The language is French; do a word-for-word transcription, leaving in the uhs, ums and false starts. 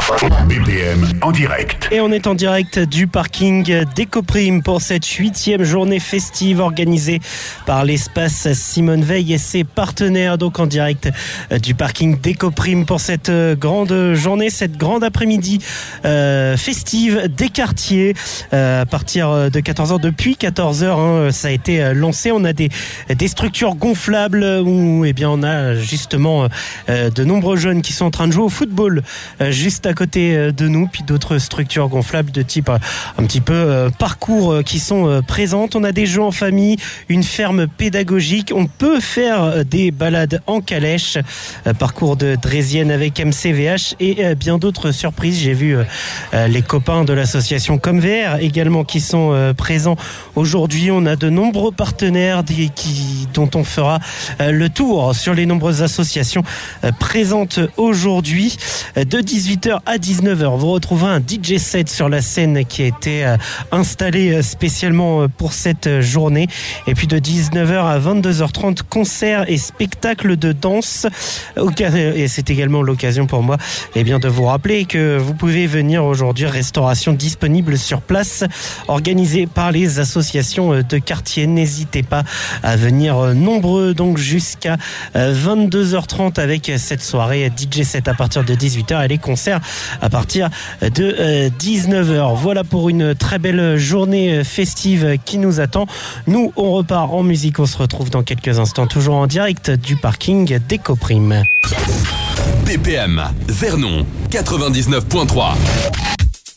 B P M en direct. Et on est en direct du parking d'Ecoprime pour cette huitième journée festive organisée par l'espace Simone Veil et ses partenaires. Donc en direct du parking d'Ecoprime pour cette grande journée, cette grande après-midi euh, festive des quartiers. Euh, à partir de quatorze heures, depuis quatorze heures, hein, ça a été lancé. On a des, des structures gonflables où eh bien, on a justement euh, de nombreux jeunes qui sont en train de jouer au football euh, juste à côté de nous, puis d'autres structures gonflables de type euh, un petit peu euh, parcours euh, qui sont euh, présentes. On a des jeux en famille, une ferme pédagogique. On peut faire euh, des balades en calèche, euh, parcours de Draisienne avec M C V H et euh, bien d'autres surprises. J'ai vu euh, euh, les copains de l'association Comme V R également qui sont euh, présents aujourd'hui. On a de nombreux partenaires des, qui, dont on fera euh, le tour sur les nombreuses associations euh, présentes aujourd'hui. De dix-huit heures à dix-neuf heures, vous retrouvez un D J set sur la scène qui a été euh, installé euh, spécialement euh, pour cette journée. Et puis de dix-neuf heures à vingt-deux heures trente, concerts et spectacles de danse. Et c'est également l'occasion pour moi eh bien, de vous rappeler que vous pouvez venir aujourd'hui. Restauration disponible sur place, organisée par les associations de quartier. N'hésitez pas à venir nombreux donc jusqu'à vingt-deux heures trente avec cette soirée D J set à partir de dix-huit heures et les concerts à partir de dix-neuf heures. Voilà pour une très belle journée festive qui nous attend. Nous, on repart en musique. On se retrouve dans quelques instants, toujours en direct du parking d'Ecoprime. B P M Vernon quatre-vingt-dix-neuf point trois.